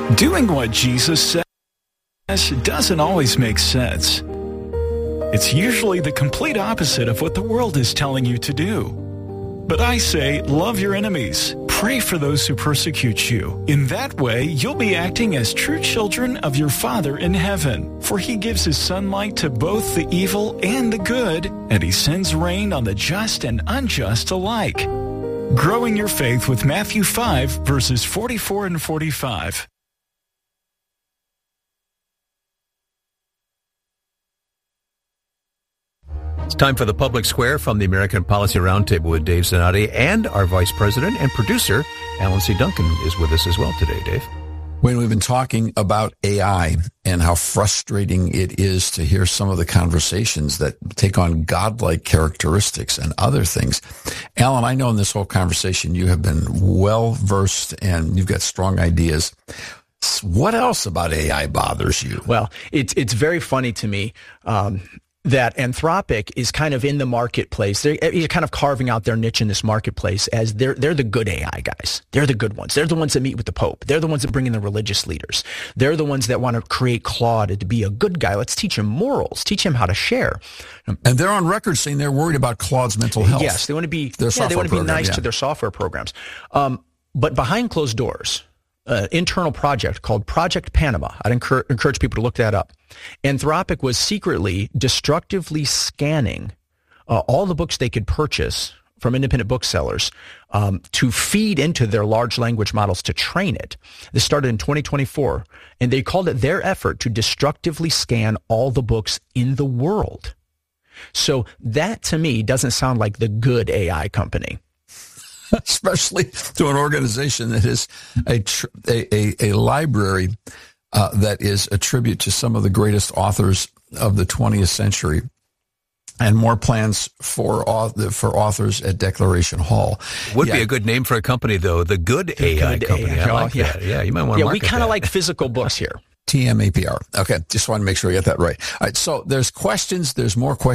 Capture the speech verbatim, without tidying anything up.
Doing what Jesus says doesn't always make sense. It's usually the complete opposite of what the world is telling you to do. But I say, love your enemies. Pray for those who persecute you. In that way, you'll be acting as true children of your Father in heaven. For he gives his sunlight to both the evil and the good, and he sends rain on the just and unjust alike. Growing your faith with Matthew five, verses forty-four and forty-five. It's time for the Public Square from the American Policy Roundtable with Dave Zanotti, and our Vice President and producer, Alan C. Duncan, is with us as well today, Dave. When we've been talking about A I and how frustrating it is to hear some of the conversations that take on godlike characteristics and other things. Alan, I know in this whole conversation you have been well-versed and you've got strong ideas. What else about A I bothers you? Well, it's it's very funny to me um, that Anthropic is kind of in the marketplace. They're, they're kind of carving out their niche in this marketplace as they're they're the good A I guys. They're the good ones. They're the ones that meet with the Pope. They're the ones that bring in the religious leaders. They're the ones that want to create Claude to be a good guy. Let's teach him morals. Teach him how to share. And they're on record saying they're worried about Claude's mental health. Yes, they want to be. Their yeah, they want to be program, nice yeah. to their software programs. Um, but behind closed doors, an internal project called Project Panama. I'd encourage, encourage people to look that up. Anthropic was secretly, destructively scanning uh, all the books they could purchase from independent booksellers um, to feed into their large language models to train it. This started in twenty twenty-four, and they called it their effort to destructively scan all the books in the world. So that, to me, doesn't sound like the good A I company. Especially to an organization that is a tr- a, a, a library uh, that is a tribute to some of the greatest authors of the twentieth century, and more plans for author, for authors at Declaration Hall. Would yeah. be a good name for a company, though. The Good The A I good company. A I. I like Yeah. that. Yeah, you might want to Yeah, market we kind of that. like physical books here. T M A P R. Okay, just want to make sure I get that right. All right, so there's questions. There's more questions.